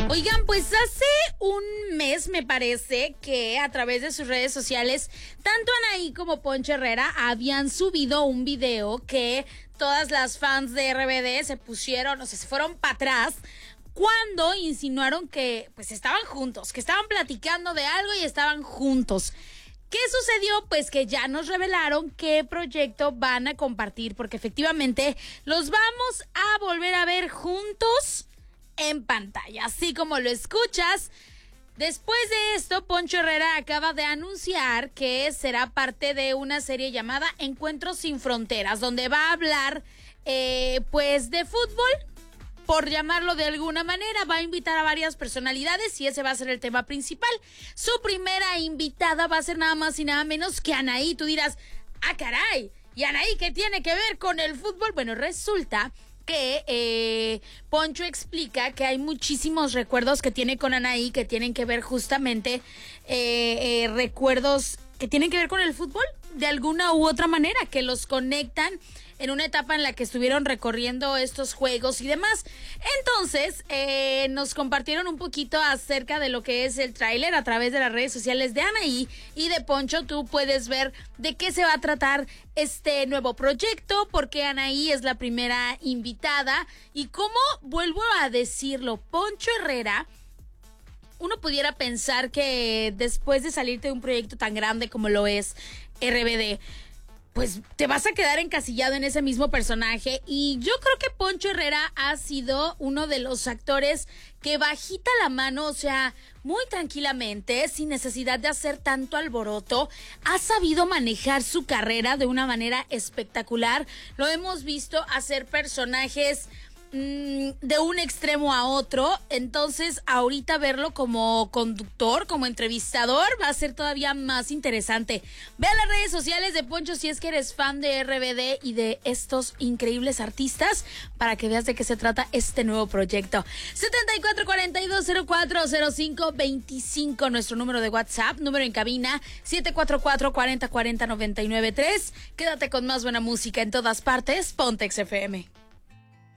Oigan, pues hace un mes me parece que a través de sus redes sociales, tanto Anaí como Poncho Herrera habían subido un video que todas las fans de RBD se pusieron, se fueron para atrás cuando insinuaron que pues estaban juntos, que estaban platicando de algo y estaban juntos. ¿Qué sucedió? Pues que ya nos revelaron qué proyecto van a compartir, porque efectivamente los vamos a volver a ver juntos en pantalla, así como lo escuchas. Después de esto, Poncho Herrera acaba de anunciar que será parte de una serie llamada Encuentros sin Fronteras, donde va a hablar pues de fútbol, por llamarlo de alguna manera. Va a invitar a varias personalidades y ese va a ser el tema principal. Su primera invitada va a ser nada más y nada menos que Anaí. Tú dirás, ¡ah, caray! ¿Y Anaí qué tiene que ver con el fútbol? Bueno, resulta que Poncho explica que hay muchísimos recuerdos que tiene con Anaí que tienen que ver justamente recuerdos que tienen que ver con el fútbol de alguna u otra manera, que los conectan en una etapa en la que estuvieron recorriendo estos juegos y demás. Entonces, nos compartieron un poquito acerca de lo que es el tráiler a través de las redes sociales de Anaí y de Poncho. Tú puedes ver de qué se va a tratar este nuevo proyecto, porque Anaí es la primera invitada y cómo, vuelvo a decirlo, Poncho Herrera, uno pudiera pensar que después de salirte de un proyecto tan grande como lo es RBD, pues te vas a quedar encasillado en ese mismo personaje. Y yo creo que Poncho Herrera ha sido uno de los actores que bajita la mano, muy tranquilamente, sin necesidad de hacer tanto alboroto, ha sabido manejar su carrera de una manera espectacular. Lo hemos visto hacer personajes de un extremo a otro. Entonces ahorita verlo como conductor, como entrevistador, va a ser todavía más interesante. Ve a las redes sociales de Poncho si es que eres fan de RBD y de estos increíbles artistas, para que veas de qué se trata este nuevo proyecto. 7442040525, nuestro número de WhatsApp, número en cabina 744-4040-993. Quédate con más buena música en todas partes. Pontex FM.